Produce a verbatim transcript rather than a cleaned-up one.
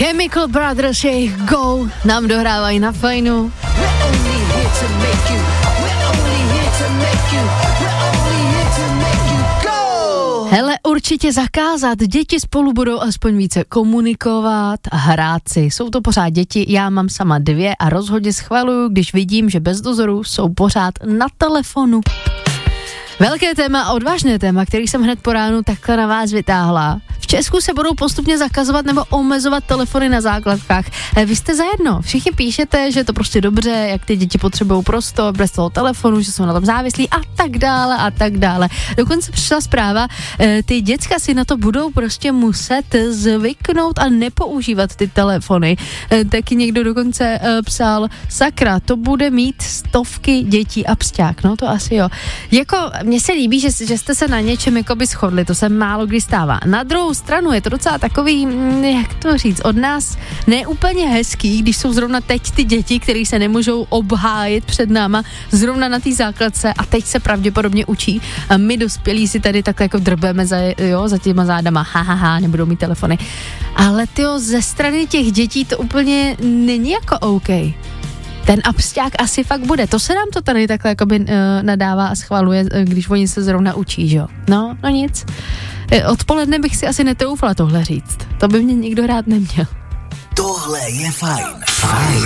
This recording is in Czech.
Chemical Brothers, jejich Go nám dohrávají na Fajnu. Hele, určitě zakázat. Děti spolu budou aspoň více komunikovat a hrát si. Jsou to pořád děti, já mám sama dvě a rozhodně schvaluju, když vidím, že bez dozoru jsou pořád na telefonu. Velké téma a odvážné téma, který jsem hned po ránu takhle na vás vytáhla. V Česku se budou postupně zakazovat nebo omezovat telefony na základkách. Vy jste zajedno. Všichni píšete, že je to prostě dobře, jak ty děti potřebují prostor bez toho telefonu, že jsou na tom závislí a tak dále a tak dále. Dokonce přišla zpráva, ty děcka si na to budou prostě muset zvyknout a nepoužívat ty telefony. Taky někdo dokonce psal, sakra, to bude mít stovky dětí a psťák. No to asi jo. Jako, mně se líbí, že, že jste se na něčem jakoby shodli, to se málo kdy stává. Na druhou stranu je to docela takový, jak to říct, od nás neúplně hezký, když jsou zrovna teď ty děti, které se nemůžou obhájit před náma, zrovna na té základce a teď se pravděpodobně učí a my dospělí si tady takhle jako drbeme za, jo, za těma zádama, ha, ha, ha, nebudou mít telefony. Ale tyjo, ze strany těch dětí to úplně není jako OK. Ten absťák asi fakt bude. To se nám to tady takhle jakoby uh, nadává a schvaluje, uh, když oni se zrovna učí, že jo? No, no nic. Odpoledne bych si asi netroufla tohle říct. To by mě nikdo rád neměl. Tohle je fajn. Fajn